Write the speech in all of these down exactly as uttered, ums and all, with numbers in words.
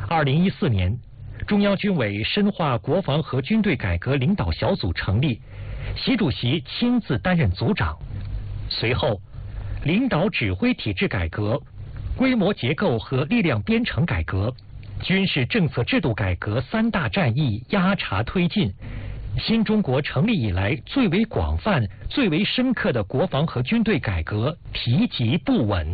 二零一四年，中央军委深化国防和军队改革领导小组成立，习主席亲自担任组长。随后，领导指挥体制改革、规模结构和力量编程改革、军事政策制度改革三大战役压茬推进。新中国成立以来最为广泛、最为深刻的国防和军队改革提及不稳。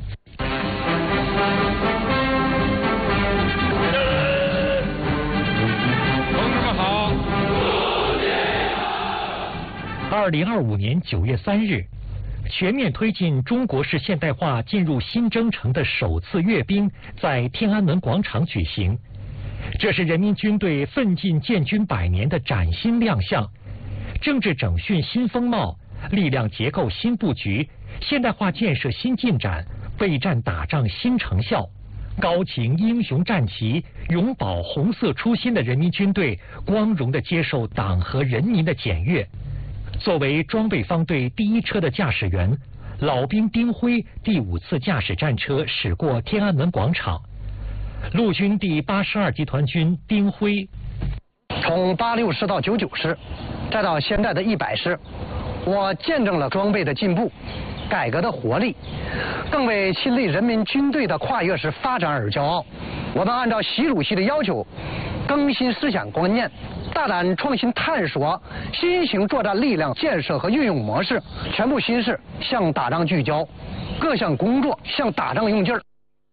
二零二五年九月三日，全面推进中国式现代化进入新征程的首次阅兵在天安门广场举行。这是人民军队奋进建军百年的崭新亮相，政治整训新风貌，力量结构新布局，现代化建设新进展，备战打仗新成效。高擎英雄战旗，永葆红色初心的人民军队，光荣地接受党和人民的检阅。作为装备方队第一车的驾驶员，老兵丁辉第五次驾驶战车驶过天安门广场。陆军第八十二集团军丁辉， 从八六师到九九师，再到现在的一百师，我见证了装备的进步、改革的活力，更为亲历人民军队的跨越式发展而骄傲。我们按照习主席的要求，更新思想观念，大胆创新探索新型作战力量建设和运用模式，全部心事向打仗聚焦，各项工作向打仗用劲儿。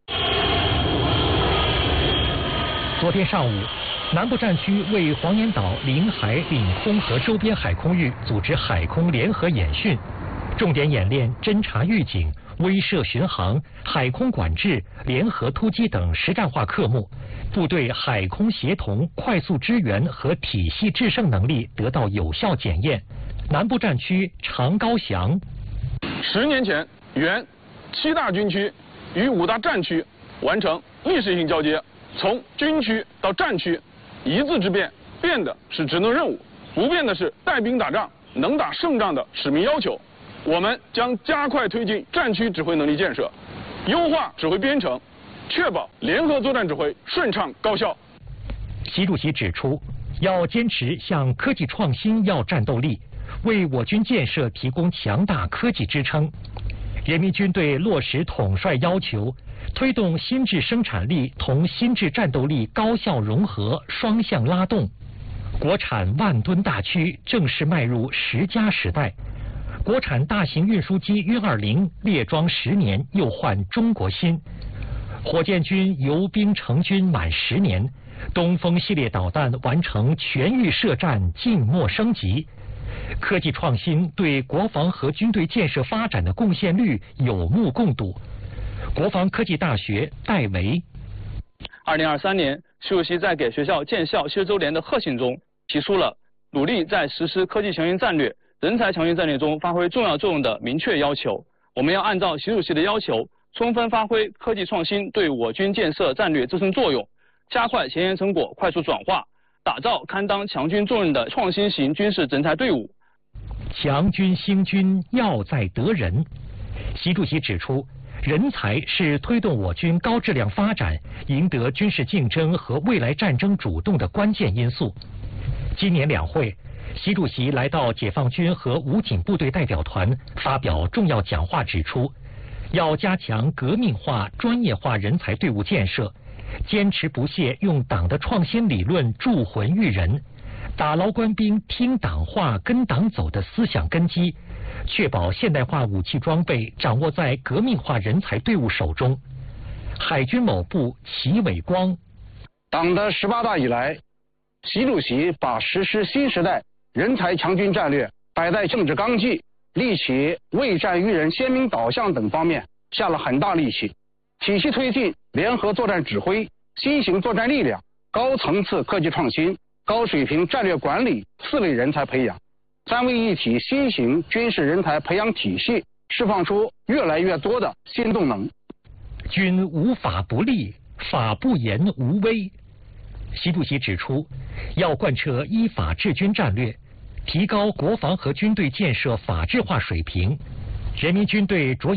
昨天上午，南部战区为黄岩岛领海、领空和周边海空域组织海空联合演训，重点演练侦察预警、威慑巡航、海空管制、联合突击等实战化科目，部队海空协同、快速支援和体系制胜能力得到有效检验。南部战区长高翔， 十年前，原七大军区与五大战区完成历史性交接。从军区到战区，一字之变，变的是职能任务，不变的是带兵打仗、能打胜仗的使命要求。我们将加快推进战区指挥能力建设，优化指挥编程，确保联合作战指挥顺畅高效。 习主席指出，要坚持向科技创新要战斗力，为我军建设提供强大科技支撑。人民军队落实统帅要求，推动新质生产力同新质战斗力高效融合、双向拉动，国产万吨大驱正式迈入十佳时代。国产大型运输机运二零列装十年，又换中国新。火箭军游兵成军满十年，东风系列导弹完成全域射战静默升级。科技创新对国防和军队建设发展的贡献率有目共睹。国防科技大学戴维， 二零二三年，习主席在给学校建校七十周年的贺信中提出了努力在实施科技强军战略、人才强军战略中发挥重要作用的明确要求。我们要按照习主席的要求，充分发挥科技创新对我军建设战略支撑作用，加快前沿成果快速转化，打造堪当强军重任的创新型军事人才队伍。 强军兴军要在得人。习主席指出，人才是推动我军高质量发展、赢得军事竞争和未来战争主动的关键因素。今年两会，习主席来到解放军和武警部队代表团发表重要讲话，指出要加强革命化、专业化人才队伍建设，坚持不懈用党的创新理论铸魂育人，打牢官兵听党话、跟党走的思想根基，确保现代化武器装备掌握在革命化人才队伍手中。海军某部齐伟光， 党的十八大以来，习主席把实施新时代人才强军战略摆在政治纲纪、立起为战育人鲜明导向等方面下了很大力气，体系推进联合作战指挥、新型作战力量、高层次科技创新、高水平战略管理四类人才培养，三位一体新型军事人才培养体系释放出越来越多的新动能。 军无法不立，法不严无威。习主席指出，要贯彻依法治军战略，提高国防和军队建设法治化水平。人民军队着